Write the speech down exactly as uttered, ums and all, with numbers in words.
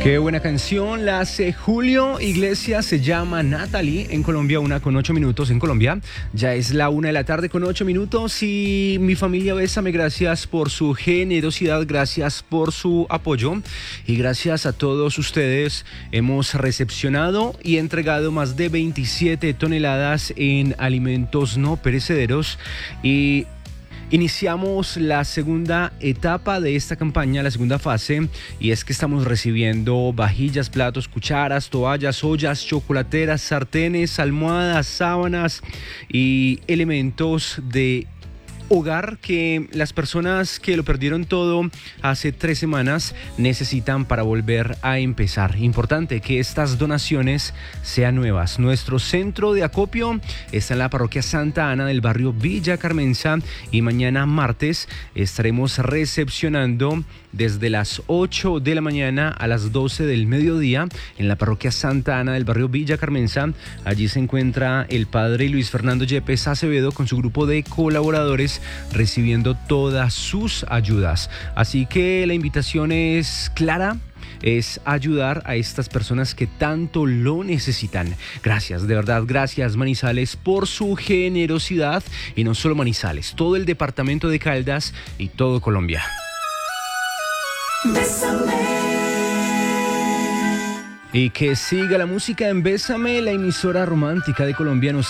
Qué buena canción, la hace Julio Iglesias, se llama Natalie, en Colombia, una con ocho minutos en Colombia. Ya es la una de la tarde con ocho minutos y mi familia Bésame, gracias por su generosidad, gracias por su apoyo y gracias a todos ustedes. Hemos recepcionado y entregado más de veintisiete toneladas en alimentos no perecederos y iniciamos la segunda etapa de esta campaña, la segunda fase, y es que estamos recibiendo vajillas, platos, cucharas, toallas, ollas, chocolateras, sartenes, almohadas, sábanas y elementos de hogar que las personas que lo perdieron todo hace tres semanas necesitan para volver a empezar. Importante que estas donaciones sean nuevas. Nuestro centro de acopio está en la parroquia Santa Ana del barrio Villa Carmenza y mañana martes estaremos recepcionando desde las ocho de la mañana a las doce del mediodía en la parroquia Santa Ana del barrio Villa Carmenza. Allí se encuentra el padre Luis Fernando Yepes Acevedo con su grupo de colaboradores recibiendo todas sus ayudas. Así que la invitación es clara, es ayudar a estas personas que tanto lo necesitan. Gracias, de verdad, gracias Manizales por su generosidad y no solo Manizales, todo el departamento de Caldas y todo Colombia. Bésame. Y que siga la música en Bésame, la emisora romántica de colombianos.